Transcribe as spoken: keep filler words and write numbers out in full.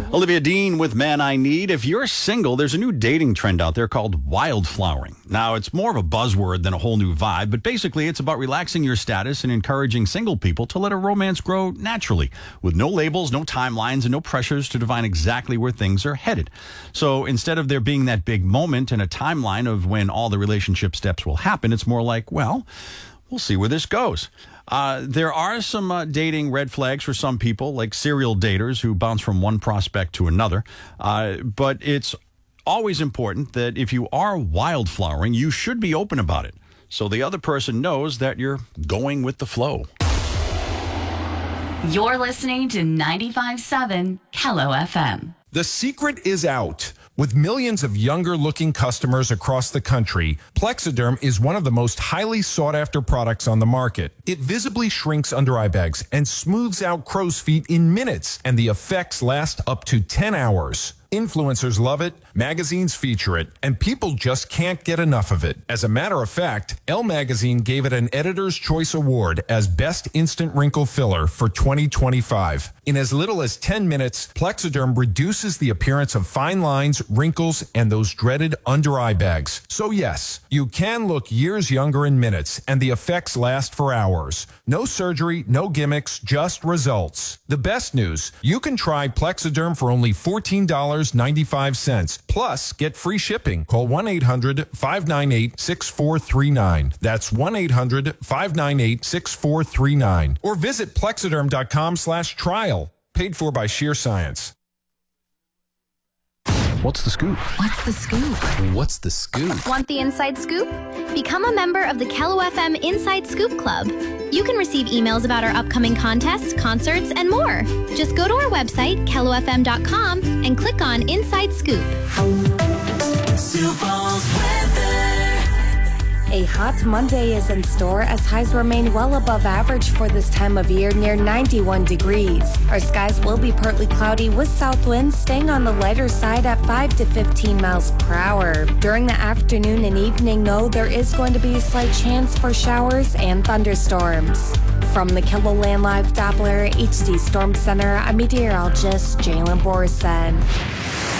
Olivia Dean with Man I Need. If you're single, there's a new dating trend out there called wildflowering. Now, it's more of a buzzword than a whole new vibe, but basically it's about relaxing your status and encouraging single people to let a romance grow naturally, with no labels, no timelines, and no pressures to define exactly where things are headed. So instead of there being that big moment and a timeline of when all the relationship steps will happen, it's more like, well, we'll see where this goes. Uh, there are some uh, dating red flags for some people, like serial daters who bounce from one prospect to another. Uh, but it's always important that if you are wildflowering, you should be open about it, so the other person knows that you're going with the flow. You're listening to ninety-five point seven Kello F M. The secret is out. With millions of younger-looking customers across the country, Plexiderm is one of the most highly sought-after products on the market. It visibly shrinks under-eye bags and smooths out crow's feet in minutes, and the effects last up to ten hours. Influencers love it, magazines feature it, and people just can't get enough of it. As a matter of fact, Elle Magazine gave it an Editor's Choice Award as Best Instant Wrinkle Filler for twenty twenty-five. In as little as ten minutes, Plexiderm reduces the appearance of fine lines, wrinkles, and those dreaded under-eye bags. So yes, you can look years younger in minutes, and the effects last for hours. No surgery, no gimmicks, just results. The best news, you can try Plexiderm for only fourteen dollars and ninety-five cents. Plus, get free shipping. Call one eight hundred five nine eight six four three nine. That's one eight hundred five nine eight six four three nine. Or visit plexiderm.com slash trial. Paid for by Sheer Science. What's the scoop? What's the scoop? What's the scoop? Want the inside scoop? Become a member of the Kello F M Inside Scoop Club. You can receive emails about our upcoming contests, concerts, and more. Just go to our website, kello f m dot com, and click on Inside Scoop. Sioux Falls weather. A hot Monday is in store as highs remain well above average for this time of year, near ninety-one degrees. Our skies will be partly cloudy with south winds staying on the lighter side at five to fifteen miles per hour. During the afternoon and evening, though, there is going to be a slight chance for showers and thunderstorms. From the KELOLAND Live Doppler H D Storm Center, I'm meteorologist Jalen Borson.